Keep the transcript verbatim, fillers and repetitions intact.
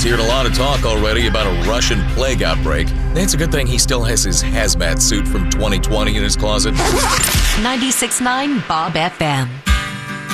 He's heard a lot of talk already about a Russian plague outbreak. It's a good thing he still has his hazmat suit from twenty twenty in his closet. ninety-six point nine Bob F M.